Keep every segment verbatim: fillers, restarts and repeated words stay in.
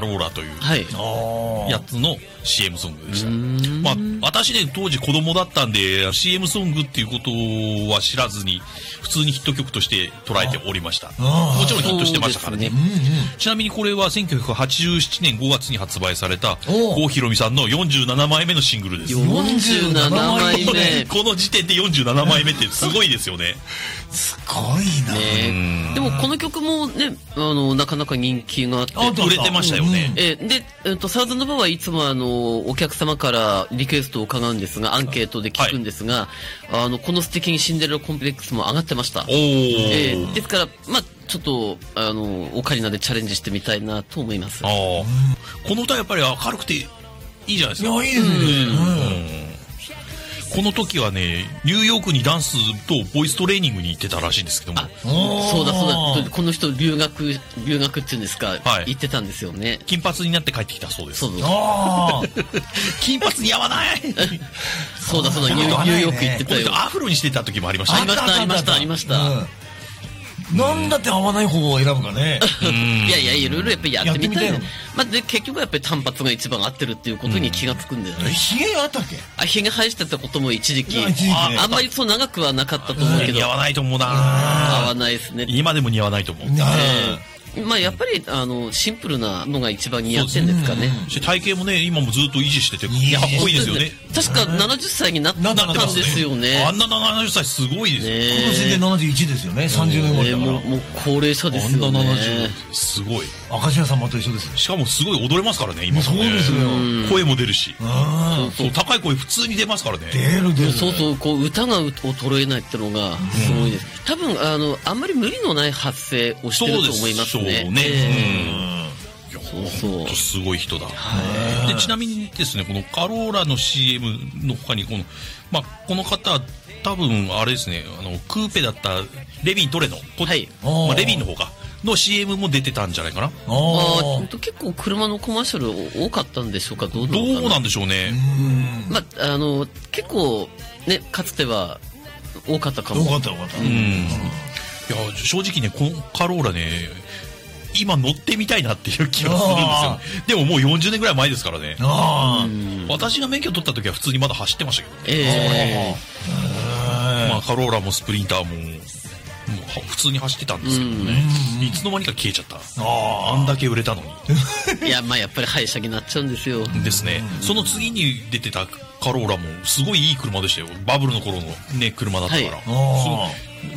ローラというはいやつの シーエム ソングでした。まあ私ね当時子供だったんで シーエム ソングっていうことは知らずに普通にヒット曲として捉えておりました。もちろんヒットしてましたからね。ちなみにこれはせんきゅうひゃくはちじゅうななねんごがつに発売された郷ひろみさんのよんじゅうななまいめのシングルです。 よんじゅうななまいめこの時点でよんじゅうななまいめってすごいですよね。 すごいな、 ね、でもこの曲もねあのなかなか人気があって売れてましたよね。 えで、えっと、サウザンドバーはいつもあのお客様からリクエストを伺うんですがアンケートで聞くんですが、はい、あのこの素敵にシンデレラコンプレックスも上がってました。お、えー、ですからまあちょっとあのオカリナでチャレンジしてみたいなと思います。あ、 この歌やっぱり明るくていいじゃないですか。 いやいいですね、うんうんこの時はねニューヨークにダンスとボイストレーニングに行ってたらしいんですけども。あ、 そうだそうだ、この人留学留学っていうんですか、 はい、 行ってたんですよね。 金髪になって帰ってきたそうです。 そうだあ金髪似合わないそうだそうだ、ニューヨーク行ってたよ。 アフロにしてた時もありました。 ありましたありましたありました、うんなんだって合わない方を選ぶかね。 いやいやいろいろやっぱりやってみたいね。まあ、で結局やっぱり単発が一番合ってるっていうことに気がつくんだよね。 ひげあったっけ？ あ、ひげ生やしてたことも一時期、 一時期ね、 あ, あんまりそう長くはなかったと思うけど、 似合わないと思うな。 合わないですね。 今でも似合わないと思う。 えー、まあやっぱりあのシンプルなのが一番似合ってんですかね。 体型もね今もずっと維持しててかっこいいですよね。 確かななじゅっさいになったんですよね。 あんなななじゅっさいすごいですよ。 今年でななじゅういちですよね。さんじゅうねんまえだから。 もう高齢者ですよね。 あんなななじゅうすごい。 明石家さんまと一緒ですよ。 しかもすごい踊れますからね今。 そうですよ。 声も出るし。そう高い声普通に出ますからね。 出る出る。 そうそう、こう歌が衰えないってのがすごいです。多分あのあんまり無理のない発声をしてると思いますね。 そうね。 そうそう。 すごい人だ。でちなみにですねこのカローラの シーエム の他にこのまあこの方多分あれですねあのクーペだったレビントレのはい、まあレビンの方かの シーエム も出てたんじゃないかな。ああ結構車のコマーシャル多かったんでしょうか。どうなのかな。 どうなんでしょうね。 まああの結構ねかつては多かったかも。 多かった多かった。うん。 いや正直ねこのカローラね今乗ってみたいなっていう気がするんですよ。でももうよんじゅうねんぐらい前ですからね。あ私が免許取った時は普通にまだ走ってましたけど、ね。えー、まあカローラもスプリンターも。もう普通に走ってたんですけどね、いつの間にか消えちゃった。あ, あんだけ売れたのに。 いやまあやっぱり廃車になっちゃうんですよ。 ですね。その次に出てたカローラもすごいいい車でしたよ。バブルの頃のね車だったから、はい、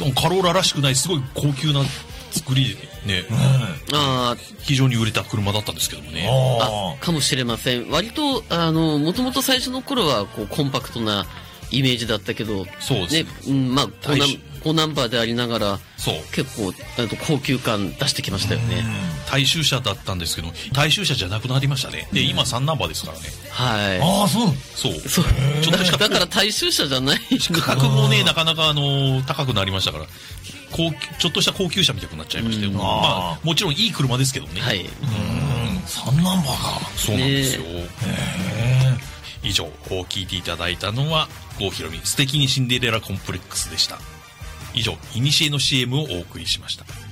カローラらしくないすごい高級な作りでね、うん、あ非常に売れた車だったんですけどもね。 あかもしれません。割とあのもともと最初の頃はこうコンパクトなイメージだったけど、 そうですね。 ね、うん、まあ高ナ高ナンバーでありながら、 そう結構あと高級感出してきましたよね。 大衆車だったんですけど、大衆車じゃなくなりましたね。で、今さんナンバーですからね。 はい。 ああ、そう。 そう。 そう。ちょっとしただから大衆車じゃない。 価格もね、なかなかあの高くなりましたから、高ちょっとした高級車みたいになっちゃいましたよ。まあもちろんいい車ですけどね。 はい。 うん。さんナンバーか。 そうなんですよ。へえ。以上聞いていただいたのは郷ひろみ素敵にシンデレラコンプレックスでした。以上イニシエの シーエム をお送りしました。